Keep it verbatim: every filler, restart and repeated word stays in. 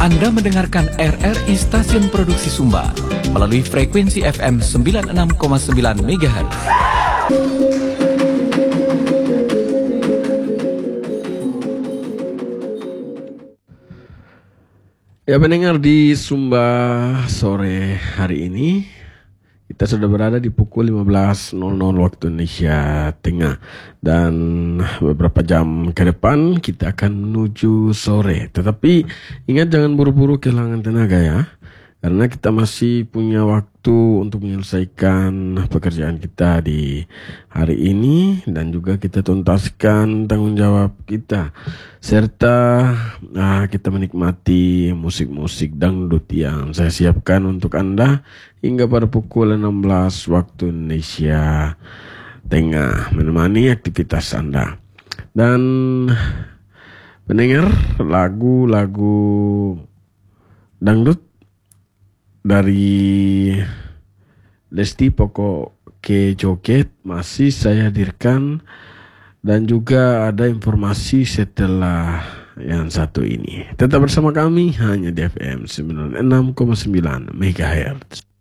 Anda mendengarkan R R I Stasiun Produksi Sumba melalui frekuensi F M sembilan puluh enam koma sembilan megahertz. Ya, pendengar, di Sumba sore hari ini kita sudah berada di pukul lima belas nol nol waktu Indonesia Tengah, dan beberapa jam ke depan kita akan menuju sore. Tetapi ingat, jangan buru-buru kehilangan tenaga ya, karena kita masih punya waktu untuk menyelesaikan pekerjaan kita di hari ini, dan juga kita tuntaskan tanggung jawab kita, serta nah, kita menikmati musik-musik dangdut yang saya siapkan untuk Anda hingga pada pukul enam belas waktu Indonesia Tengah, menemani aktivitas Anda. Dan pendengar, lagu-lagu dangdut dari Lesti Pokok Ke Joget masih saya hadirkan, dan juga ada informasi setelah yang satu ini. Tetap bersama kami hanya di F M sembilan puluh enam koma sembilan megahertz.